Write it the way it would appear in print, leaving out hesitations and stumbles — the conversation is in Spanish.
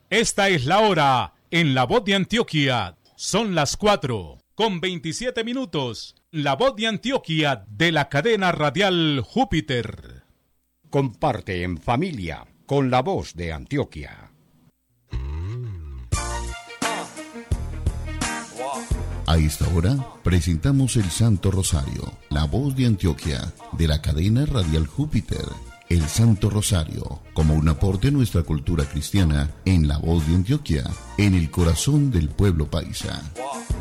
Esta es la hora en La Voz de Antioquia. Son las 4:27. La Voz de Antioquia de la cadena radial Júpiter. Comparte en familia con La Voz de Antioquia. A esta hora presentamos el Santo Rosario, La Voz de Antioquia de la cadena radial Júpiter. El Santo Rosario, como un aporte a nuestra cultura cristiana en La Voz de Antioquia, en el corazón del pueblo paisa.